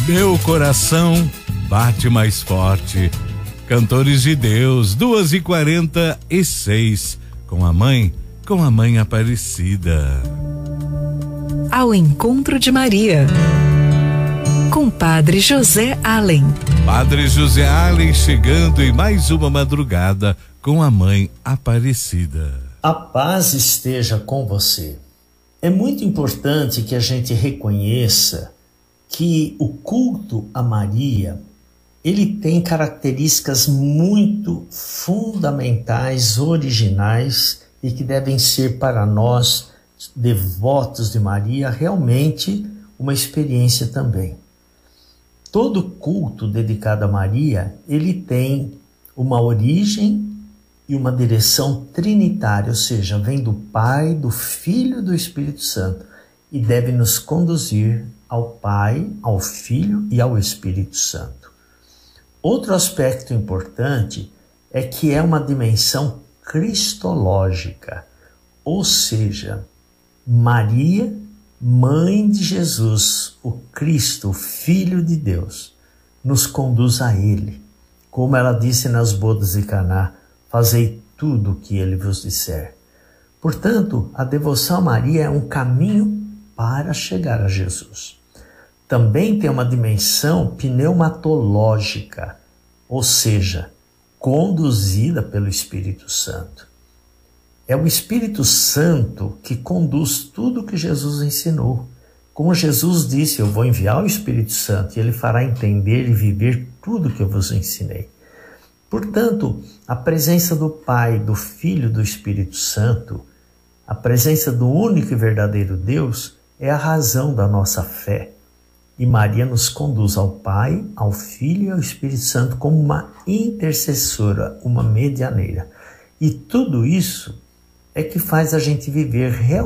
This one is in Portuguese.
Meu coração bate mais forte. Cantores de Deus, 2h46, com a mãe Aparecida. Ao encontro de Maria, com Padre José Allen. Padre José Allen chegando em mais uma madrugada com a mãe Aparecida. A paz esteja com você. É muito importante que a gente reconheça que o culto a Maria, ele tem características muito fundamentais, originais e que devem ser para nós, devotos de Maria, realmente uma experiência também. Todo culto dedicado a Maria, ele tem uma origem e uma direção trinitária, ou seja, vem do Pai, do Filho e do Espírito Santo e deve nos conduzir ao Pai, ao Filho e ao Espírito Santo. Outro aspecto importante é que é uma dimensão cristológica, ou seja, Maria, mãe de Jesus, o Cristo, o Filho de Deus, nos conduz a Ele. Como ela disse nas bodas de Caná, fazei tudo o que Ele vos disser. Portanto, a devoção a Maria é um caminho para chegar a Jesus. Também tem uma dimensão pneumatológica, ou seja, conduzida pelo Espírito Santo. É o Espírito Santo que conduz tudo o que Jesus ensinou. Como Jesus disse, eu vou enviar o Espírito Santo e ele fará entender e viver tudo que eu vos ensinei. Portanto, a presença do Pai, do Filho e do Espírito Santo, a presença do único e verdadeiro Deus, é a razão da nossa fé. E Maria nos conduz ao Pai, ao Filho e ao Espírito Santo como uma intercessora, uma medianeira. E tudo isso é que faz a gente viver realmente